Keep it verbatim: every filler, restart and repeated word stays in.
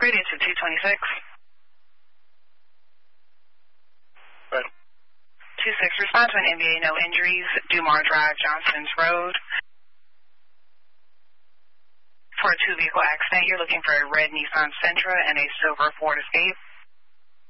Radio to two twenty-six. Right. two six, respond to an N B A, no injuries, Dumar Drive, Johnson's Road. For a two-vehicle accident, you're looking for a red Nissan Sentra and a silver Ford Escape.